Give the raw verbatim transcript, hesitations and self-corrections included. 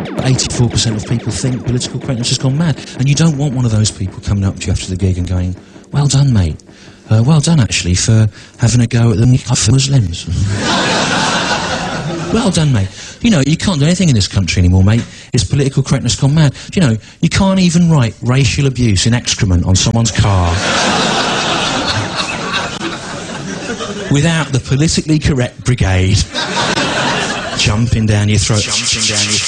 But eighty-four percent of people think political correctness has gone mad. And you don't want one of those people coming up to you after the gig and going, well done, mate. Uh, well done, actually, for having a go at the Muslims. Well done, mate. You know, you can't do anything in this country anymore, mate. It's political correctness gone mad. You know, you can't even write racial abuse in excrement on someone's car without the politically correct brigade jumping down your throat. Jumping down your